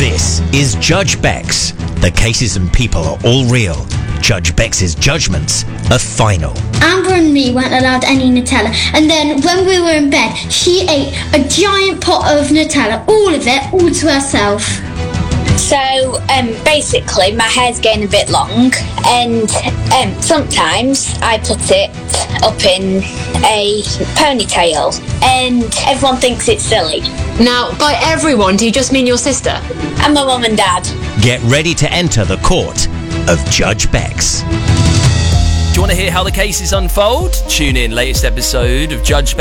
This is Judge Bex. The cases and people are all real. Judge Bex's judgments are final. Amber and me weren't allowed any Nutella, and then when we were in bed, she ate a giant pot of Nutella, all of it, all to herself. So, basically, my hair's getting a bit long, and sometimes I put it up in a ponytail, and everyone thinks it's silly. Now, by everyone, do you just mean your sister? And my mum and dad. Get ready to enter the court of Judge Bex. Do you want to hear how the cases unfold? Tune in latest episode of Judge Bex